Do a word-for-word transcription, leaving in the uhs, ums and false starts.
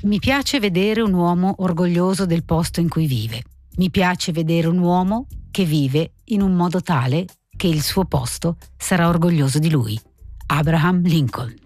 Mi piace vedere un uomo orgoglioso del posto in cui vive. Mi piace vedere un uomo che vive in un modo tale che il suo posto sarà orgoglioso di lui. Abraham Lincoln.